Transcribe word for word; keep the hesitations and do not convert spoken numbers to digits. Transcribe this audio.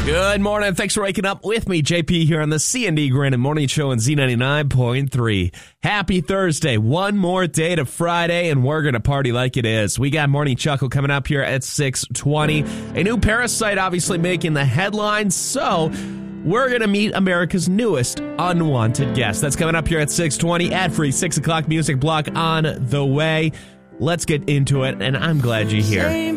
Good morning. Thanks for waking up with me, J P, here on the C and D Granite Morning Show on Z ninety-nine point three. Happy Thursday. One more day to Friday, and we're going to party like it is. We got Morning Chuckle coming up here at six twenty. A new parasite obviously making the headlines, so we're going to meet America's newest unwanted guest. That's coming up here at six twenty. Ad-free six o'clock music block on the way. Let's get into it, and I'm glad you're here.